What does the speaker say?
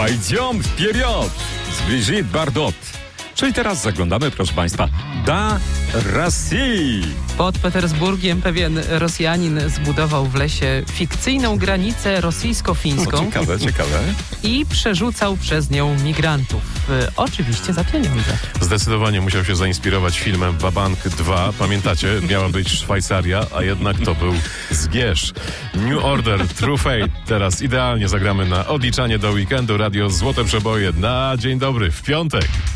Pойдем вперед z Brigitte Bardot. Czyli teraz zaglądamy, proszę Państwa, do Rosji. Pod Petersburgiem pewien Rosjanin zbudował w lesie fikcyjną granicę rosyjsko-fińską Ciekawe. i przerzucał przez nią migrantów. Oczywiście za pieniądze. Zdecydowanie musiał się zainspirować filmem Wabank 2. Pamiętacie? Miała być Szwajcaria, a jednak to był Zgierz. New Order, True Fate. Teraz idealnie zagramy na odliczanie do weekendu. Radio Złote Przeboje na dzień dobry w piątek.